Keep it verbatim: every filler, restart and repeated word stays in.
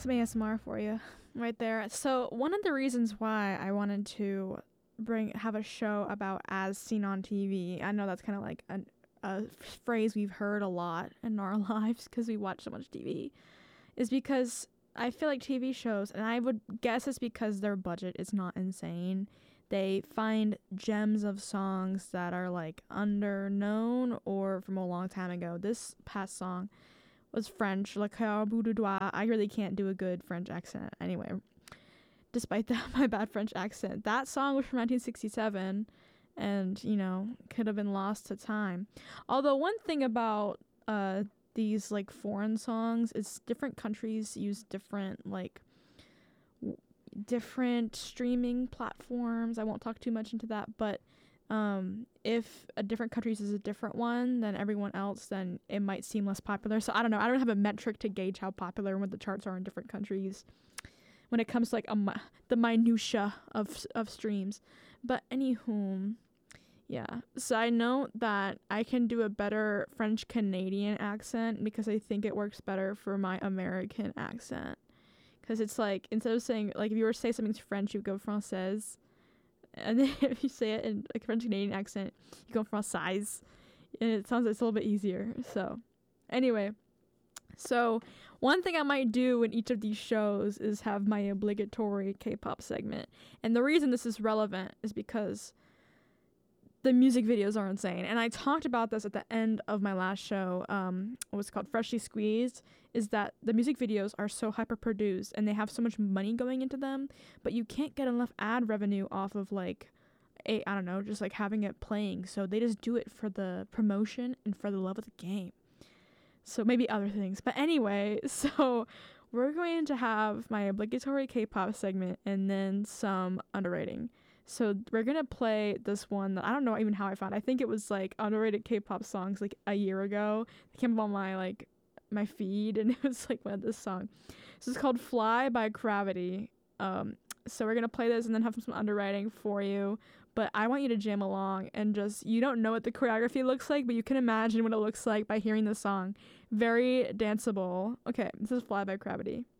some A S M R for you right there. So one of the reasons why I wanted to bring have a show about As Seen on T V, I know that's kind of like an, a phrase we've heard a lot in our lives because we watch so much T V, is because I feel like T V shows, and I would guess it's because their budget is not insane, they find gems of songs that are like underknown or from a long time ago. This past song was French, Le Coeur Boudoir. I really can't do a good French accent anyway, despite that, my bad French accent. That song was from nineteen sixty-seven and, you know, could have been lost to time. Although one thing about uh, these, like, foreign songs is different countries use different, like, w- different streaming platforms. I won't talk too much into that, but um, if a different countries is a different one than everyone else, then it might seem less popular. So I don't know. I don't have a metric to gauge how popular and what the charts are in different countries when it comes to like a mi- the minutia of of streams. But anywho, yeah. Side note that I can do a better French Canadian accent because I think it works better for my American accent. Because it's like, instead of saying, like, if you were to say something's French, you go française. And then if you say it in a French Canadian accent, you go française. And it sounds, it's a little bit easier. So, anyway. So, one thing I might do in each of these shows is have my obligatory K-pop segment. And the reason this is relevant is because the music videos are insane. And I talked about this at the end of my last show, um, it was called Freshly Squeezed, is that the music videos are so hyper-produced and they have so much money going into them, but you can't get enough ad revenue off of, like, a, I don't know, just, like, having it playing. So they just do it for the promotion and for the love of the game. So maybe other things. But anyway, so we're going to have my obligatory K-pop segment and then some underrating. So we're going to play this one that I don't know even how I found. I think it was like underrated K-pop songs like a year ago. It came up on my like my feed and it was like one of this song. So it's called Fly by Gravity. Um, so we're going to play this and then have some underwriting for you. But I want you to jam along and just, you don't know what the choreography looks like, but you can imagine what it looks like by hearing the song. Very danceable. Okay, this is Fly by Gravity.